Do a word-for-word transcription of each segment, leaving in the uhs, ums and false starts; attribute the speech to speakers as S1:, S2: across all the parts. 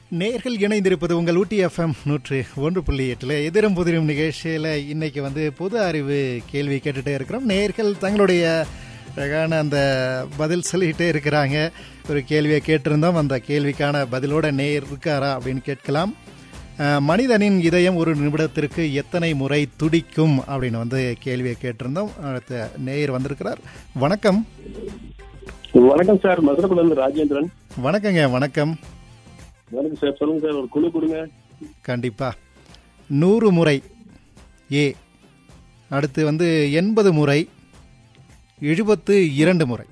S1: நேர்கள் இணைந்திருப்பது உங்கள் ஊட்டி எஃப்எம் நூற்று ஒன்று புள்ளி எட்டில் எதிரும் புதிரும் நிகழ்ச்சியில் இன்னைக்கு வந்து பொது அறிவு கேள்வி கேட்டுகிட்டே இருக்கிறோம். நேர்கள் தங்களுடைய அழகான அந்த பதில் சொல்லிகிட்டே இருக்கிறாங்க. ஒரு கேள்வியை கேட்டிருந்தோம், அந்த கேள்விக்கான பதிலோட நேர் இருக்காரா அப்படின்னு கேட்கலாம். மனிதனின் இதயம் ஒரு நிமிடத்திற்கு எத்தனை முறை துடிக்கும் அப்படின்னு வந்து கேள்வியை கேட்டிருந்தோம். அடுத்த நேயர் வந்திருக்கிறார். வணக்கம்.
S2: வணக்கம் சார், மதுரையிலிருந்து ராஜேந்திரன்.
S1: வணக்கங்க. வணக்கம்.
S2: வணக்கம் சார், சொல்லுங்க சார், ஒரு குழு கொடுங்க.
S1: கண்டிப்பா. நூறு முறை ஏ, அடுத்து வந்து எண்பது முறை, எழுபத்து இரண்டு முறை.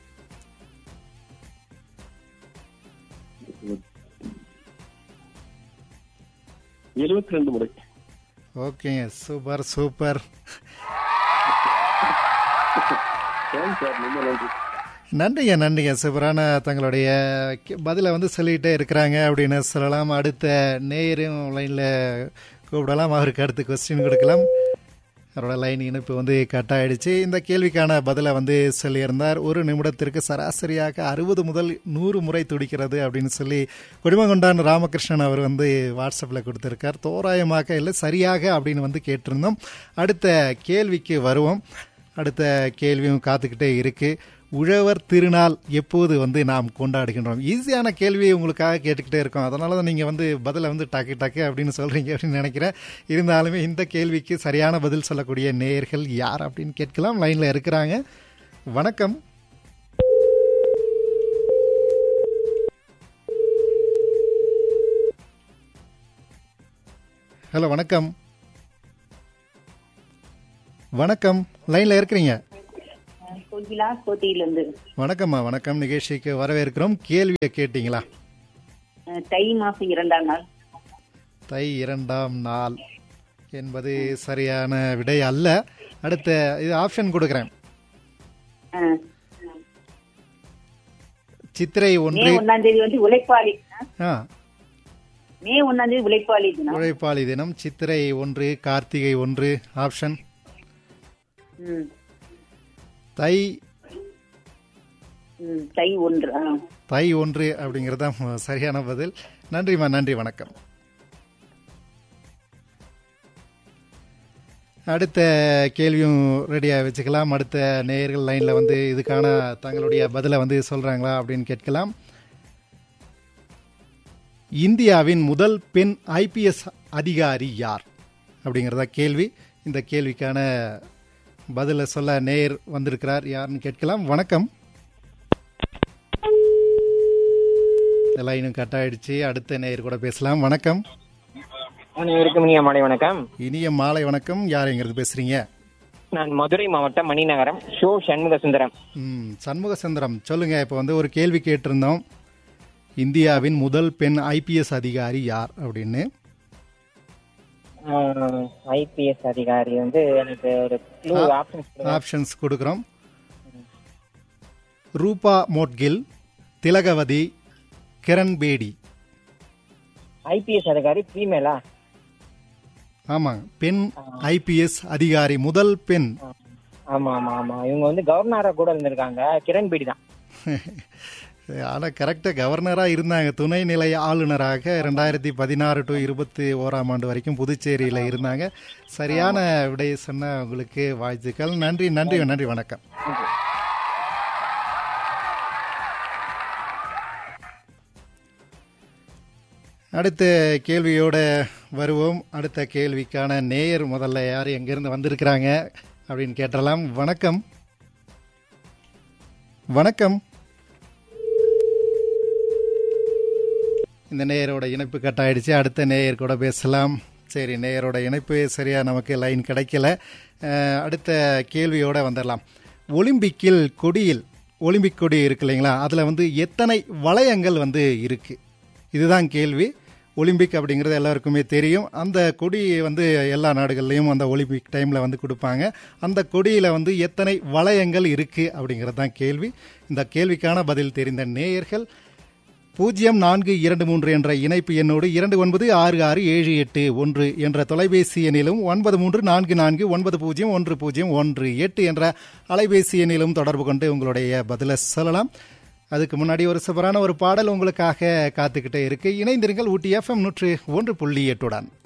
S2: எழுபத்தி ரெண்டு முறை.
S1: ஓகேங்க, சூப்பர் சூப்பர். நன்றிங்க நன்றிங்க. சூப்பரான தங்களுடைய பதிலை வந்து சொல்லிகிட்டே இருக்கிறாங்க அப்படின்னு சொல்லலாம். அடுத்த நேயரும் லைனில் கூப்பிடலாம், அவருக்கு அடுத்து கொஸ்டின் கொடுக்கலாம். அவரோட லைன் இணைப்பு வந்து கட் ஆகிடுச்சு. இந்த கேள்விக்கான பதிலை வந்து சொல்லியிருந்தார். ஒரு நிமிடத்திற்கு சராசரியாக அறுபது முதல் நூறு முறை துடிக்கிறது அப்படின்னு சொல்லி குடிமகொண்டான் ராமகிருஷ்ணன் அவர் வந்து வாட்ஸ்அப்பில் கொடுத்துருக்கார். தோராயமாக இல்லை, சரியாக அப்படின்னு வந்து கேட்டிருந்தோம். அடுத்த கேள்விக்கு வருவோம். அடுத்த கேள்வியும் காத்துக்கிட்டே இருக்குது. உழவர் திருநாள் எப்போது வந்து நாம் கொண்டாடுகின்றோம்? ஈஸியான கேள்வியை உங்களுக்காக கேட்டுக்கிட்டே இருக்கோம். அதனால தான் நீங்கள் வந்து பதிலை வந்து டக்கு டக்கு அப்படின்னு சொல்கிறீங்க அப்படின்னு நினைக்கிறேன். இருந்தாலுமே இந்த கேள்விக்கு சரியான பதில் சொல்லக்கூடிய நேயர்கள் யார் அப்படின்னு கேட்கலாம். லைனில் இருக்கிறாங்க. வணக்கம். ஹலோ, வணக்கம். வணக்கம், லைனில் இருக்கிறீங்க. வணக்கம்மா. வணக்கம், நிகழ்ச்சிக்கு வரவேற்கிறோம். கேள்வியை கேட்டீங்களா?
S3: தை மாசம் இரண்டாம் நாள்.
S1: தை இரண்டாம் நாள் என்பது சரியான விடை அல்ல. அடுத்த இது ஆப்ஷன் கொடுக்கிறேன். சித்திரை ஒன்று.
S3: ஒன்னாம் தேதி வந்து உழைப்பாளி.
S1: ஆ,
S3: மே ஒன்னாம் தேதி உழைப்பாளி தினம்.
S1: உழைப்பாளி தினம். சித்திரை ஒன்று, கார்த்திகை ஒன்று. ஆப்ஷன் தை
S3: தை ஒன்று.
S1: தை ஒன்று அப்படிங்கறத சரியான பதில். நன்றிமா, நன்றி, வணக்கம். அடுத்த கேள்வியும் ரெடியாக வச்சுக்கலாம். அடுத்த நேயர்கள் லைனில் வந்து இதுக்கான தங்களுடைய பதிலை வந்து சொல்கிறாங்களா அப்படின்னு கேட்கலாம். இந்தியாவின் முதல் பெண் ஐபிஎஸ் அதிகாரி யார் அப்படிங்கிறதா கேள்வி. இந்த கேள்விக்கான பதில சொல்ல நேயர் வந்திருக்கிறார். யாருன்னு கேட்கலாம். வணக்கம். லைனும் கட் ஆயிடுச்சு. அடுத்த நேயர் கூட பேசலாம். வணக்கம்.
S4: அனைவருக்கும் இனிய மாலை வணக்கம்.
S1: இனிய மாலை வணக்கம். யார் எங்கிறது பேசுறீங்க?
S4: நான் மதுரை மாவட்டம் மணிநகரம் ஷோ சண்முக சுந்தரம்.
S1: ம், சண்முக சுந்தரம் சொல்லுங்க. இப்போ வந்து ஒரு கேள்வி கேட்டிருந்தோம், இந்தியாவின் முதல் பெண் ஐபிஎஸ் அதிகாரி யார் அப்படின்னு.
S4: ஐபிஎஸ் அதிகாரி வந்து எனக்கு ஒரு
S1: ஆப்ஷன்ஸ் கொடுக்குறோம். ரூபா மோட்கில், திலகவதி, கிரண் பேடி.
S4: ஐபிஎஸ் அதிகாரி ஃபீமேலா?
S1: ஆமாங்க, பெண் ஐபிஎஸ் அதிகாரி, முதல் பெண்.
S4: ஆமா ஆமா ஆமா, இவங்க வந்து கவர்னரா கூட இருந்திருக்காங்க. கிரண் பேடி தான்.
S1: ஆனால் கரெக்டாக கவர்னராக இருந்தாங்க. துணைநிலை ஆளுநராக ரெண்டாயிரத்தி பதினாறு டு இருபத்தி ஓராம் ஆண்டு வரைக்கும் புதுச்சேரியில் இருந்தாங்க. சரியான விடையை சொன்ன உங்களுக்கு வாழ்த்துக்கள். நன்றி நன்றி நன்றி, வணக்கம். அடுத்த கேள்வியோட வருவோம். அடுத்த கேள்விக்கான நேயர் முதல்ல யார் எங்கேருந்து வந்திருக்கிறாங்க அப்படின்னு கேட்டலாம். வணக்கம். வணக்கம். இந்த நேயரோட இணைப்பு கட் ஆயிடுச்சு. அடுத்த நேயர் கூட பேசலாம். சரி, நேயரோட இணைப்பு சரியா நமக்கு லைன் கிடைக்கல. அடுத்த கேள்வியோட வந்துடலாம். ஒலிம்பிக்கில் கொடியில், ஒலிம்பிக் கொடி இருக்கு இல்லைங்களா, அதில் வந்து எத்தனை வளையங்கள் வந்து இருக்கு? இதுதான் கேள்வி. ஒலிம்பிக் அப்படிங்கிறது எல்லாருக்குமே தெரியும். அந்த கொடி வந்து எல்லா நாடுகள்லையும் அந்த ஒலிம்பிக் டைமில் வந்து கொடுப்பாங்க. அந்த கொடியில் வந்து எத்தனை வளையங்கள் இருக்கு அப்படிங்கிறது தான் கேள்வி. இந்த கேள்விக்கான பதில் தெரிந்த நேயர்கள் பூஜ்ஜியம் நான்கு இரண்டு மூன்று என்ற இணைப்பு எண்ணோடு இரண்டு ஒன்பது ஆறு ஆறு ஏழு எட்டு ஒன்று என்ற தொலைபேசி எண்ணிலும் ஒன்பது மூன்று நான்கு நான்கு ஒன்பது பூஜ்ஜியம் ஒன்று பூஜ்ஜியம் ஒன்று எட்டு என்ற அலைபேசி எண்ணிலும் தொடர்பு கொண்டு உங்களுடைய பதிலை சொல்லலாம். அதுக்கு முன்னாடி ஒரு சூப்பரான ஒரு பாடல் உங்களுக்காக காத்துக்கிட்டே இருக்கு. இணைந்திருங்கள் ஊட்டி எஃப்எம் நூற்று ஒன்று புள்ளி எட்டுடன்.